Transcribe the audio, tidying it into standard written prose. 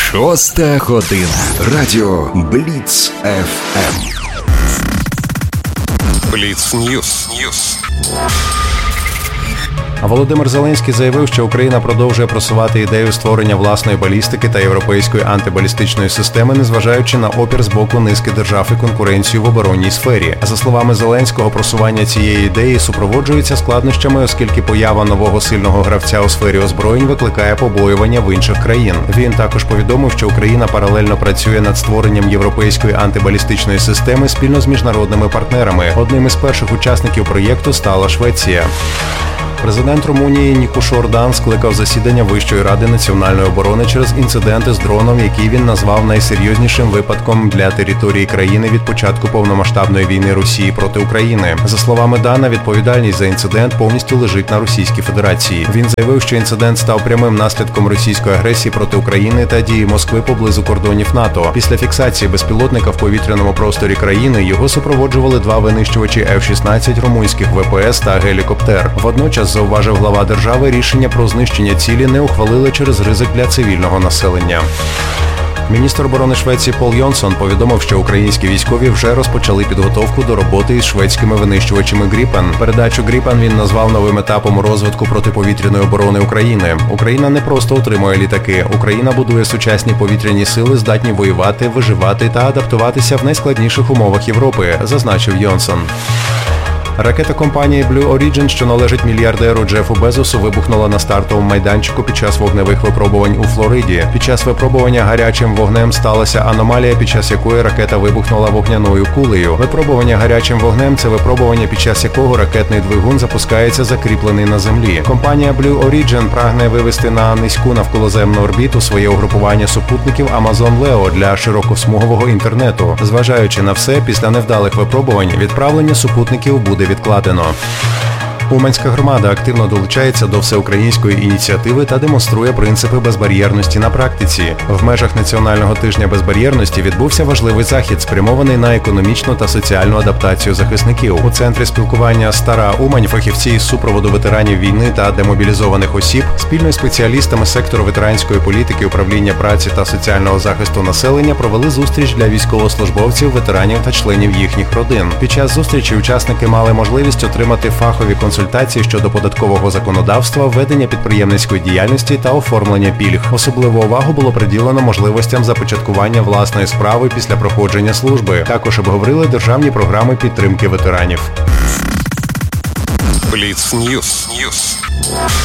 6 година. Радіо Бліц ФМ. Бліц Ньюс. Володимир Зеленський заявив, що Україна продовжує просувати ідею створення власної балістики та європейської антибалістичної системи, незважаючи на опір з боку низки держав і конкуренцію в оборонній сфері. За словами Зеленського, просування цієї ідеї супроводжується складнощами, оскільки поява нового сильного гравця у сфері озброєнь викликає побоювання в інших країн. Він також повідомив, що Україна паралельно працює над створенням європейської антибалістичної системи спільно з міжнародними партнерами. Одним із перших учасників проєкту стала Швеція. Президент Румунії Нікуш Ордан скликав засідання Вищої ради національної оборони через інциденти з дроном, який він назвав найсерйознішим випадком для території країни від початку повномасштабної війни Росії проти України. За словами Дана, відповідальність за інцидент повністю лежить на Російській Федерації. Він заявив, що інцидент став прямим наслідком російської агресії проти України та дії Москви поблизу кордонів НАТО. Після фіксації безпілотника в повітряному просторі країни його супроводжували два винищувачі F-16 румунських ВПС та гелікоптер. Водночас, зауважив глава держави, рішення про знищення цілі не ухвалили через ризик для цивільного населення. Міністр оборони Швеції Пол Йонсон повідомив, що українські військові вже розпочали підготовку до роботи із шведськими винищувачами «Гріпен». Передачу «Гріпен» він назвав новим етапом у розвитку протиповітряної оборони України. Україна не просто отримує літаки. Україна будує сучасні повітряні сили, здатні воювати, виживати та адаптуватися в найскладніших умовах Європи, зазначив Йонсон. Ракета компанії Blue Origin, що належить мільярдеру Джефу Безосу, вибухнула на стартовому майданчику під час вогневих випробувань у Флориді. Під час випробування гарячим вогнем сталася аномалія, під час якої ракета вибухнула вогняною кулею. Випробування гарячим вогнем – це випробування, під час якого ракетний двигун запускається закріплений на землі. Компанія Blue Origin прагне вивести на низьку навколоземну орбіту своє угрупування супутників Amazon Leo для широкосмугового інтернету. Зважаючи на все, після невдалих випробувань відправлення супутників буде відкладено. Уманська громада активно долучається до всеукраїнської ініціативи та демонструє принципи безбар'єрності на практиці. В межах Національного тижня безбар'єрності відбувся важливий захід, спрямований на економічну та соціальну адаптацію захисників. У центрі спілкування «Стара Умань» фахівці із супроводу ветеранів війни та демобілізованих осіб спільно із спеціалістами сектору ветеранської політики, управління праці та соціального захисту населення провели зустріч для військовослужбовців, ветеранів та членів їхніх родин. Під час зустрічі учасники мали можливість отримати фахові консультації щодо податкового законодавства, ведення підприємницької діяльності та оформлення пільг. Особливу увагу було приділено можливостям започаткування власної справи після проходження служби. Також обговорили державні програми підтримки ветеранів. Бліц Ньюс.